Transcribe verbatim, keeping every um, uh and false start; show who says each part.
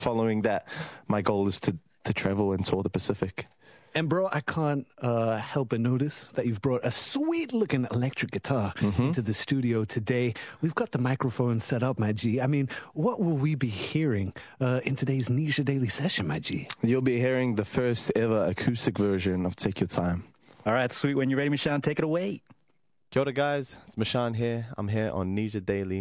Speaker 1: following that, my goal is to, to travel and tour the Pacific.
Speaker 2: And bro, I can't uh, help but notice that you've brought a sweet-looking electric guitar mm-hmm. into the studio today. We've got the microphone set up, my G. I mean, what will we be hearing uh, in today's Nisha Daily Session, my G?
Speaker 1: You'll be hearing the first ever acoustic version of Take Your Time.
Speaker 3: All right, sweet. When you're ready, Mishan, take it away.
Speaker 1: Kia ora, guys. It's Mishan here. I'm here on Nisha Daily.